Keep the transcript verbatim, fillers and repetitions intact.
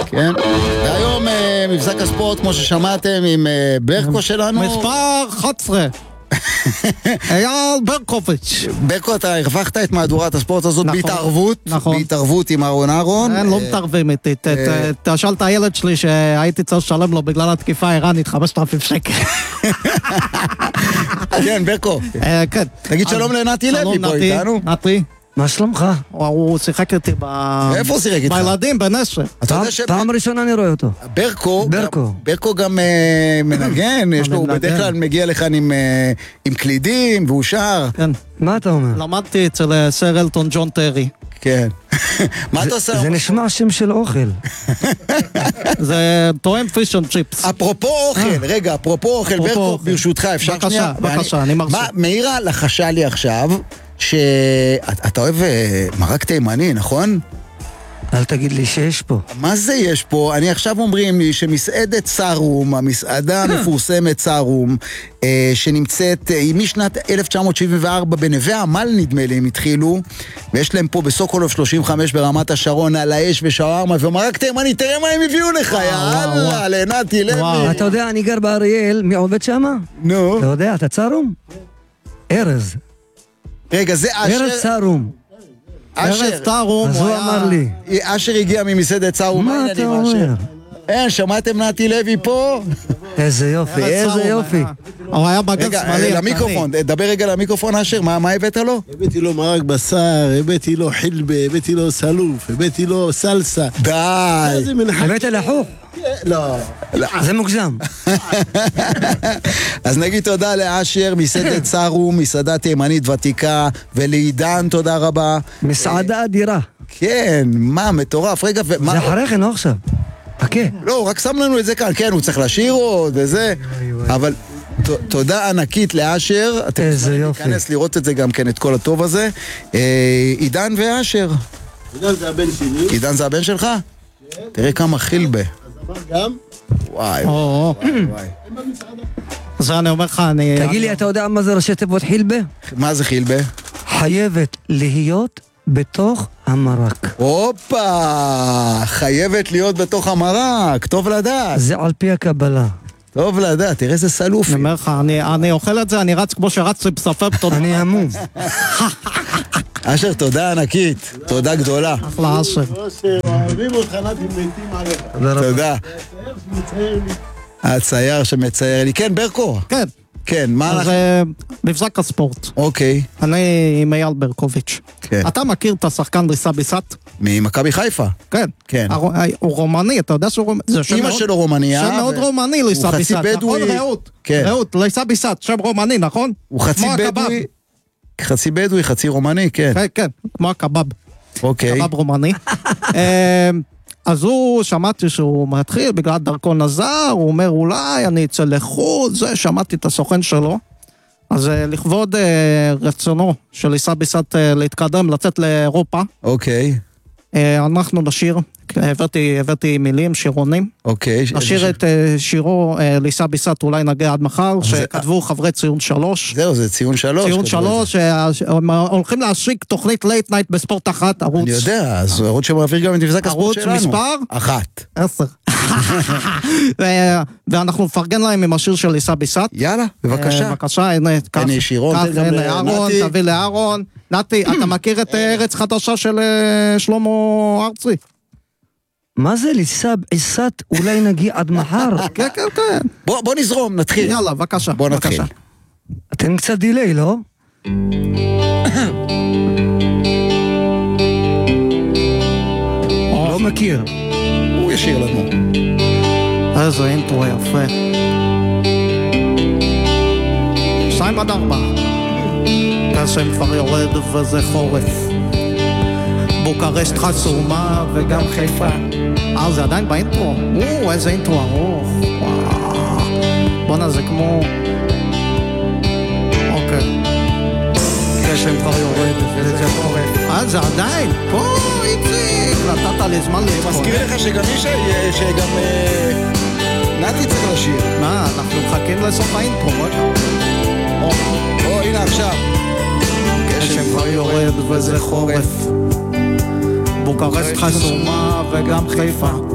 כן. והיום מבזק הספורט, כמו ששמעתם, עם ברקו שלנו. מספר אחת עשרה. אייל ברקוביץ'. ברקו, אתה הרווחת את מהדורת הספורט הזאת בהתערבות, בהתערבות עם אהרון אהרון. לא מתערבים איתי. תשאל את הילד שלי שהייתי צריך לשלם לו בגלל התקיפה האיראנית חמשת אלפים שקל. כן, ברקו. כן. תגיד שלום לנתי לוי פה איתנו. נתי. מה שלומך? הוא שיחק איתי ב... איפה הוא שיחק איתך? בילדים, בנשר. פעם ראשונה אני רואה אותו. ברקו, ברקו. ברקו גם מנגן, יש לו, הוא בדרך כלל מגיע לכאן עם קלידים והוא שר. כן. מה אתה אומר? למדתי אצל סר אלטון ג'ון טרי. כן. מה אתה עושה? זה נשמע שם של אוכל. זה תואם פיש אנד צ'יפס. אפרופו אוכל, רגע, אפרופו אוכל, ברקו, ברשותך, אפשר שנייה? בבקשה, בבקשה, אני מרשה. מאירה לחשה לי עכשיו שאתה אוהב מרק תימני, נכון? אל תגיד לי שיש פה. מה זה יש פה? אני עכשיו אומרים לי שמסעדת סרום, המסעדה המפורסמת סרום, שנמצאת משנת אלף תשע מאות שבעים וארבע בנווה עמל נדמה לי הם התחילו, ויש להם פה בסוקולוב שלושים וחמש ברמת השרון על האש ושווארמה ומרק תימני, תראה מה הם הביאו לך, יאללה, לנתי לוי. אתה יודע, אני גר באריאל, מי עובד שמה? נו. אתה יודע, אתה צרום? ארז. רגע, זה אשר... ארז צרום. ארז צרום. אז הוא אמר לי. אשר הגיע ממסעדת צרום. מה אתה אומר? אין, שמעתם נתי לוי פה? איזה יופי, איזה יופי. הוא היה בגן שמאלי. למיקרופון, דבר רגע למיקרופון אשר, מה הבאת לו? הבאתי לו מרק בשר, הבאתי לו חילבה, הבאתי לו סלוף, הבאתי לו סלסה. די. הבאת לחוך? לא. זה מוגזם. אז נגיד תודה לאשר, מסעדת צרום, מסעדה תימנית ותיקה, ולעידן תודה רבה. מסעדה אדירה. כן, מה, מטורף. רגע, ומה... זה אחרי כן, לא עכשיו. חכה. לא, הוא רק שם לנו את זה כאן, כן, הוא צריך לשיר עוד וזה, אבל תודה ענקית לאשר. איזה יופי. להיכנס לראות את זה גם כן, את כל הטוב הזה. עידן ואשר. עידן זה הבן שלי. עידן זה הבן שלך? תראה כמה חילבה. גם? וואי, וואי. זה אני אומר לך, אני... תגיד לי, אתה יודע מה זה ראשי תיבות חילבה? מה זה חילבה? חייבת להיות בתוך המרק. הופה, חייבת להיות בתוך המרק, טוב לדעת. זה על פי הקבלה. טוב לדעת, תראה איזה סלופי. אני אומר לך, אני אוכל את זה, אני רץ כמו שרצתי בספר תודה. אני המום. אשר, תודה ענקית, תודה גדולה. אחלה אשר. אוהבים אותך נתי מתים עליך. תודה. הצייר שמצייר לי. כן, ברקו. כן. כן, מה אנחנו... זה מבזק הספורט. אוקיי. אני עם אייל ברקוביץ'. כן. אתה מכיר את השחקן ריסה ביסט? ממכבי חיפה. כן. כן. הוא רומני, אתה יודע שהוא רומני. אמא שלו רומניה. שם מאוד רומני ריסה ביסט. הוא חצי בדואי. נכון, רעות. רעות, ריסה ביסט, שם רומני, נכון? הוא חצי בדואי. חצי בדואי, חצי רומני, כן. כן, כן, כמו הקבב. אוקיי. קבב רומני. אז הוא, שמעתי שהוא מתחיל בגלל דרכון הזר, הוא אומר אולי אני אצא לחו"ל, זה, שמעתי את הסוכן שלו. אז לכבוד רצונו של עיסא ביסט להתקדם, לצאת לאירופה. אוקיי. אנחנו נשיר, הבאתי, הבאתי מילים, שירונים. אוקיי. נשיר את שירו לעיסא ביסט, אולי נגיע עד מחר, שכתבו חברי ציון שלוש. זהו, זה ציון שלוש. ציון שלוש, הולכים להשיק תוכנית לייט נייט בספורט אחת, ערוץ. אני יודע, אז ערוץ שמעביר גם את מבזק הספורט שלנו. ערוץ מספר? אחת. עשר. ואנחנו נפרגן להם עם השיר של עיסא ביסט. יאללה, בבקשה. בבקשה, הנה, כך. הנה שירון, הנה אהרון, תביא לאהרון. נתי, אתה מכיר את ארץ חדשה של שלמה ארצי? מה זה ליסב עיסת אולי נגיע עד מחר? כן, כן, כן. בוא נזרום, נתחיל. יאללה, בבקשה. בוא נתחיל. אתם קצת דילי, לא? לא מכיר. הוא ישיר לנו. איזה אינטרו יפה. שתיים עד ארבע. גשם כבר יורד וזה חורף. בוקרשט חסומה וגם חיפה. אה, זה עדיין באינטרו? או, איזה אינטרו ארוך. בוא'נה, זה כמו... אוקיי. גשם כבר יורד וזה חורף. אה, זה עדיין? פה, איציק. נתת לי זמן להתכונן. אני מזכיר לך שגם מי שגם... נתי צריך לשיר. מה, אנחנו מחכים לסוף האינטרו, רגע. או, הנה עכשיו. גשם כבר יורד וזה חורף. בוקרשט חסומה וגם חיפה.